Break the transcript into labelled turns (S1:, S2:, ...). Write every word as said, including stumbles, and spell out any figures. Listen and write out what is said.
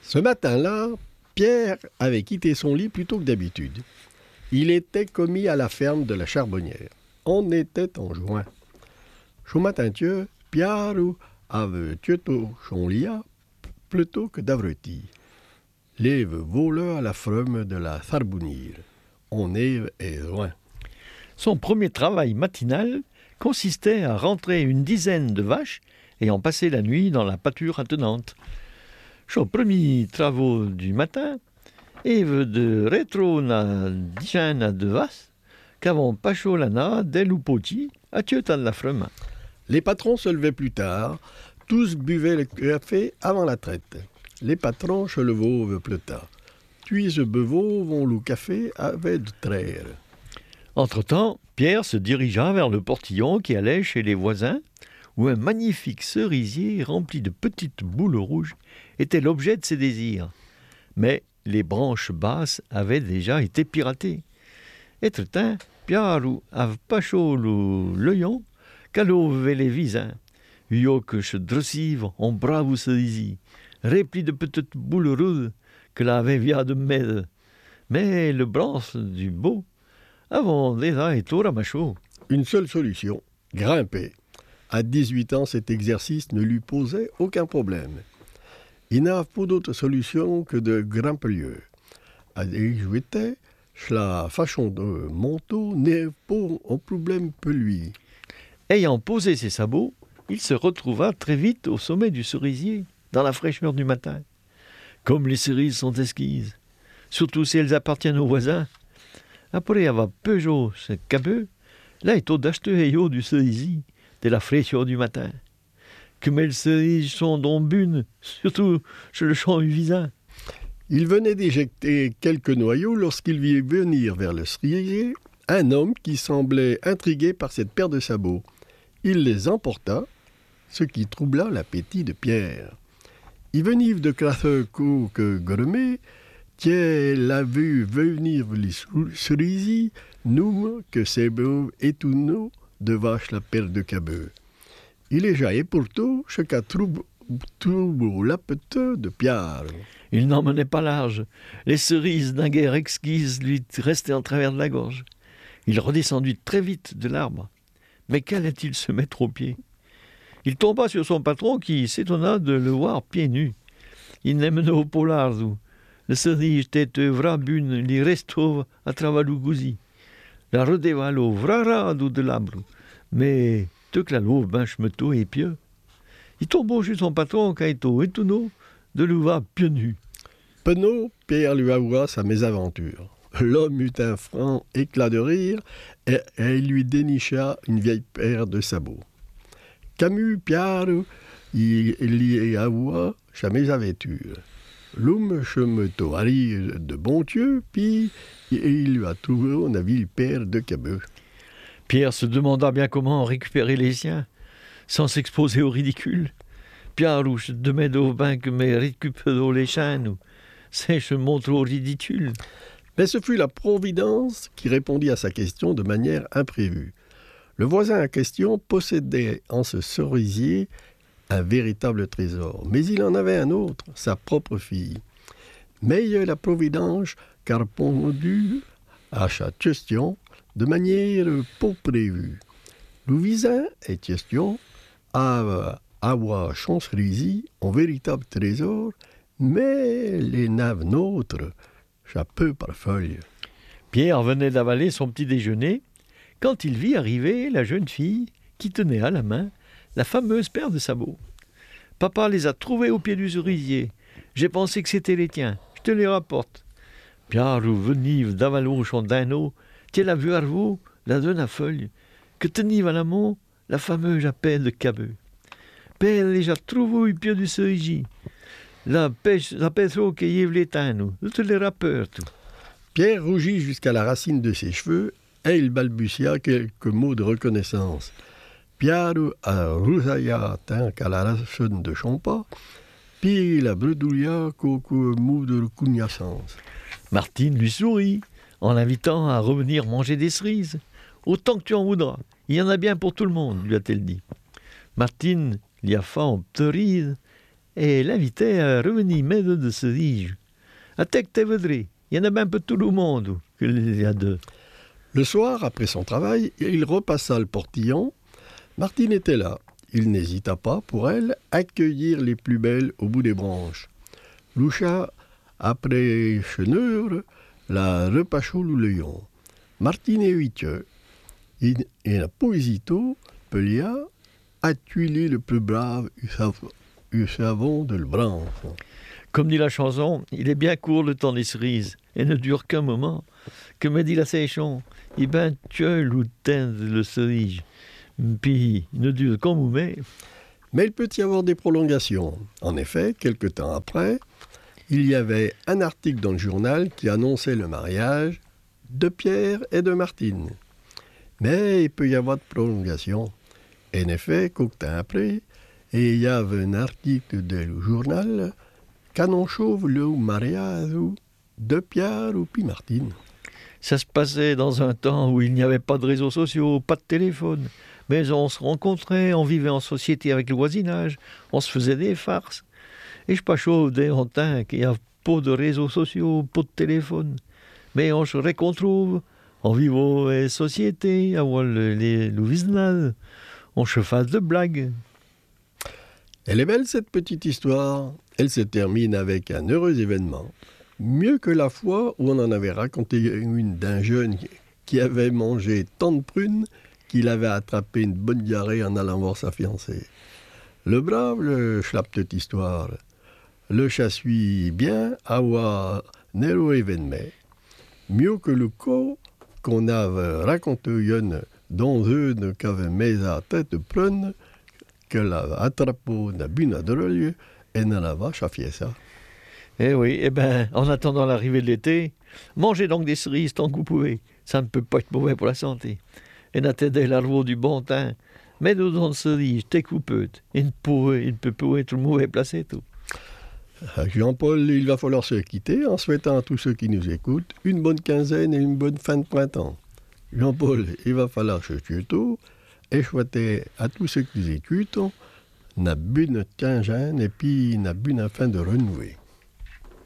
S1: Ce matin-là, Pierre avait quitté son lit plus tôt que d'habitude. Il était commis à la ferme de la Charbonnière. On était en juin. Ce matin-tieu, Pierre avait tué son lit plus tôt que d'avreti. Lève voleur à la ferme de la Charbonnière. On est loin.
S2: Son premier travail matinal consistait à rentrer une dizaine de vaches ayant passé la nuit dans la pâture attenante. Son premier travaux du matin, Eve de rétro na dizaine de vaches qu'avant pacho lana del upoti à tiotan la frema.
S1: Les patrons se levaient plus tard, tous buvaient le café avant la traite. Les patrons se levaient plus tard. Puis ce beveau vont le café avec de traire.
S2: Entre-temps, Pierre se dirigea vers le portillon qui allait chez les voisins, où un magnifique cerisier rempli de petites boules rouges était l'objet de ses désirs. Mais les branches basses avaient déjà été piratées. Etretin, Pierre avait pas chaud l'œillon, qu'allo avait les visins. Yo que se dressive en brave cerisier, rempli de petites boules rouges que l'avait via de mêle. Mais le branche du beau avant déjà et tout ramacho.
S1: Une seule solution, grimper. À dix-huit ans, cet exercice ne lui posait aucun problème. Il n'a pas d'autre solution que de grimper lieu. À dix-huit ans, la façon de manteau n'est pas un problème pour lui.
S2: Ayant posé ses sabots, il se retrouva très vite au sommet du cerisier, dans la fraîcheur du matin. Comme les cerises sont esquises, surtout si elles appartiennent aux voisins. Après avoir Peugeot ce cabeux, là est au d'acheter du cerisier, de la fraîcheur du matin. Que mes cerises sont donc bunes, surtout chez le champ du visin.
S1: Il venait d'éjecter quelques noyaux lorsqu'il vit venir vers le cerisier un homme qui semblait intrigué par cette paire de sabots. Il les emporta, ce qui troubla l'appétit de Pierre. Il venait de classer que gremé, tiens l'a vu venir les cerisiers, nous que c'est beau et tout nous de vache la paire de cabeux. Il est jaillé pour tout, ce qu'a troublé l'appétit de Pierre.
S2: Il n'en menait pas large. Les cerises d'un guerre exquise lui restaient en travers de la gorge. Il redescendit très vite de l'arbre. Mais qu'allait-il se mettre aux pieds? Il tomba sur son patron qui s'étonna de le voir pieds nus. Il n'aimait au polardo. Le cerise tête vrabune li restove à travers le gousi. La redevalo vrarado de l'arbre. Mais tout que la louve benche meto et pieux. Il tomba chez son patron Kaito et Touno de le voir pieds nus.
S1: Penaud, Pierre lui avoua sa mésaventure. L'homme eut un franc éclat de rire et, et il lui dénicha une vieille paire de sabots. Camus, Pierre, il lui avoua sa mésaventure. L'homme se meto à rire de bon Dieu, puis il lui a trouvé une vieille paire de cabeux.
S2: Pierre se demanda bien comment récupérer les siens, sans s'exposer au ridicule. Pierre, où je demande au bain que mes récupérons les chaînes, ou c'est je montre au ridicule.
S1: Mais ce fut la Providence qui répondit à sa question de manière imprévue. Le voisin en question possédait en ce cerisier un véritable trésor, mais il en avait un autre, sa propre fille. Mais la Providence a répondu à sa question de manière peu prévue. Le voisin en question a avoir son cerisier un véritable trésor, mais les naves nôtres, ça peu par feuille.
S2: Pierre venait d'avaler son petit déjeuner quand il vit arriver la jeune fille qui tenait à la main la fameuse paire de sabots. Papa les a trouvés au pied du cerisier. J'ai pensé que c'était les tiens. Je te les rapporte. Pierre venive d'avaler au champ d'un eau, tiens la vue à vous, la donne à feuille, que tenive à la main la fameuse paire de cabeux. Père les a trouvés au pied du cerisier. La pêche, la pêche qui y les teint, nous, te les rappeurs, tout.
S1: Pierre rougit jusqu'à la racine de ses cheveux et il balbutia quelques mots de reconnaissance. Pierre a rousailla tant qu'à la racine de son pas, puis il a bredouilla quelques mots de reconnaissance.
S2: Martine lui sourit en l'invitant à revenir manger des cerises. Autant que tu en voudras, il y en a bien pour tout le monde, lui a-t-elle dit. Martine lui a fait en pteride et l'invitait à revenir maître de cerise. À tel que tu voudrais. Il y en a bien un peu tout le monde qu'il y a deux.
S1: Le soir, après son travail, il repassa le portillon. Martine était là. Il n'hésita pas, pour elle, à accueillir les plus belles au bout des branches. Loucha, après cheneur, la repachou le lion. Martine et huitieux. Et la poésito, pelia, a tuilé le plus brave du savon de le branche.
S2: Comme dit la chanson, il est bien court le temps des cerises, et ne dure qu'un moment. Que me dit la séchon? Eh ben, tu ou teint le cerise. Puis, il ne dure qu'un moment.
S1: Mais il peut y avoir des prolongations. En effet, quelque temps après, il y avait un article dans le journal qui annonçait le mariage de Pierre et de Martine. Mais il peut y avoir de prolongation. En effet, quelque temps après, il y avait un article du journal Canon Chauve le mariage de Pierre ou puis Martine.
S2: Ça se passait dans un temps où il n'y avait pas de réseaux sociaux, pas de téléphone. Mais on se rencontrait, on vivait en société avec le voisinage, on se faisait des farces. Et je pas chaud des temps qu'il n'y a pas de réseaux sociaux, pas de téléphone. Mais on se retrouve en vivant en société, à voir le, le, le voisinage, on se fait de blagues.
S1: Elle est belle cette petite histoire. Elle se termine avec un heureux événement. Mieux que la fois où on en avait raconté une d'un jeune qui avait mangé tant de prunes qu'il avait attrapé une bonne diarrhée en allant voir sa fiancée. Le brave, le schlapp cette histoire, le chassui bien à voir Nero événement. Mieux que le co qu'on avait raconté une dans une qu'avait mis à tête prune que la attrapo n'a bu na drôle et n'a la vache à fiesa.
S2: Eh oui, eh ben, en attendant l'arrivée de l'été, mangez donc des cerises tant que vous pouvez. Ça ne peut pas être mauvais pour la santé. Et n'attendez l'arbre du bon teint. Mais nous dans le cerise, t'es coupeux. Il ne peut, il ne peut pas être mauvais placé tout.
S1: Jean-Paul, il va falloir se quitter en souhaitant à tous ceux qui nous écoutent une bonne quinzaine et une bonne fin de printemps. Jean-Paul, il va falloir se tuer et souhaiter à tous ceux qui nous écoutent n'a bu notre quinzaine et puis n'a bu la fin de renouer.